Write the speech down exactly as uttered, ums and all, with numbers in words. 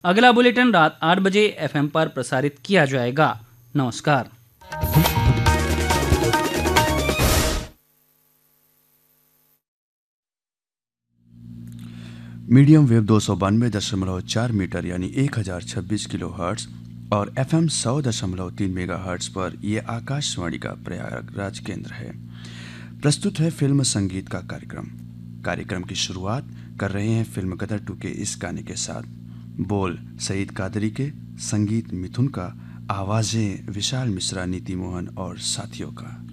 अगला बुलेटिन रात आठ बजे एफएम पर प्रसारित किया जाएगा। नमस्कार। मीडियम वेव दो सौ बानवे दशमलव चार मीटर यानी एक हजार छब्बीस किलो हर्ट्स और एफ एम सौ दशमलव तीन मेगा हर्ट्स पर यह आकाशवाणी का प्रयागराज केंद्र है। प्रस्तुत है फिल्म संगीत का कार्यक्रम। कार्यक्रम की शुरुआत कर रहे हैं फिल्म गदर टू के इस गाने के साथ। बोल सईद कादरी के, संगीत मिथुन का, आवाजें विशाल मिश्रा, नीति मोहन और साथियों का।